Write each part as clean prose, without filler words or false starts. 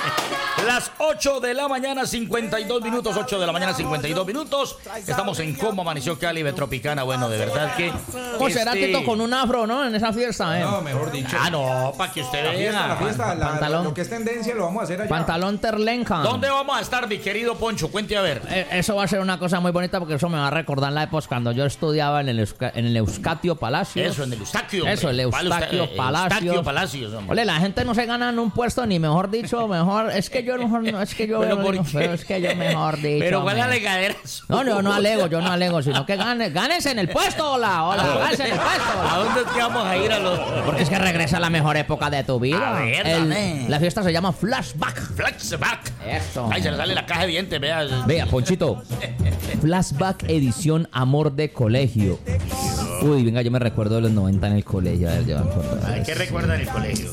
Las 8 de la mañana, 52 minutos. 8 de la mañana, 52 minutos. Estamos en Cómo Amaneció Cali, Tropicana. Bueno, de verdad que... ¿Cómo será, Tito, con un afro, no? En esa fiesta, No, mejor dicho. Ah, no, para que usted vea. La fiesta, pantalón. lo que es tendencia lo vamos a hacer allá. Pantalón terlenca. ¿Dónde vamos a estar, mi querido Poncho? Cuente a ver. Eso va a ser una cosa muy bonita porque eso me va a recordar la época cuando yo estudiaba en el Eustatio Palacio. Eso, en el Eustaquio. hombre. Eso, el Eustaquio Palacio. Eustaquio Palacios, hombre. Ole, la gente no se gana en un puesto ni mejor dicho, es que yo mejor no, es que yo ¿Pero por qué? pero es que yo mejor dicho. Pero ¿cuál es la me- legadera? No, yo no alego, sino que gánense en el puesto, hola, gánense en el puesto. ¿A dónde es que vamos a ir a los...? Porque es que regresa la mejor época de tu vida. A ver, dame. La fiesta se llama Flashback. Flashback. Eso. Ay, se le sale la caja de dientes, vea. Vea, Ponchito. Flashback edición Amor de Colegio. Uy, venga, yo me recuerdo de los 90 en el colegio. A ver, yo me acuerdo. Ay, ¿qué recuerda en el colegio?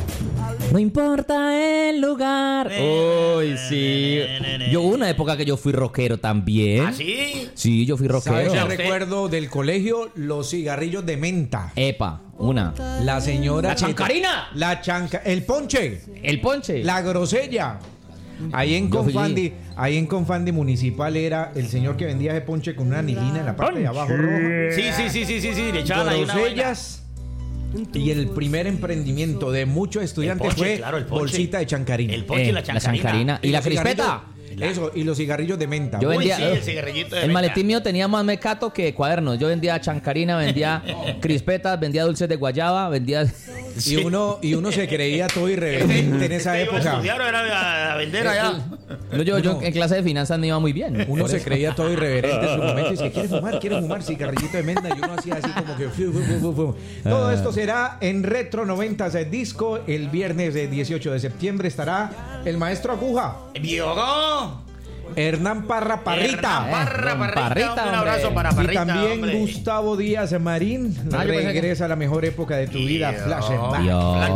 No importa el lugar. Uy, sí. Yo hubo una época que yo fui rockero también. ¿Ah, sí? Sí, yo fui ¿Sabes rockero. qué usted- recuerdo del colegio? Los cigarrillos de menta. Epa, una. La señora... ¡La chancarina! El ponche. El ponche. La grosella. Ahí en Yo fui- Confandi Municipal era el señor que vendía ese ponche con una anilina en la parte de abajo roja. Sí, le echaban ahí una vaina. Grosellas. Y el primer emprendimiento de muchos estudiantes ponche, fue claro, el ponche. bolsita de chancarina. El ponche y la chancarina. Y la los crispeta. cigarrillos- Eso, y los cigarrillos de menta. Yo Uy, vendía. sí, el cigarrillito de el menta. maletín mío tenía más mecato que cuadernos. Yo vendía chancarina, vendía crispetas, vendía dulces de guayaba, vendía. Y uno se creía todo irreverente en esa ¿Iba a época. estudiar o era a vender allá? No, yo en clase de finanzas me iba muy bien. Uno Por se eso. creía todo irreverente en su momento y dice, quiere fumar, cigarrillito de menta. Y uno hacía así como que... Todo esto será en Retro 90 Disco. El viernes 18 de septiembre estará el maestro Aguja, ¡Viejo! Hernán Parra Parrita. Parrita, Parrita, un hombre. abrazo para Y Parrita, también hombre. Gustavo Díaz Marín. Ah, yo pensé que- Regresa a la mejor época de tu vida, Flashback. Dios.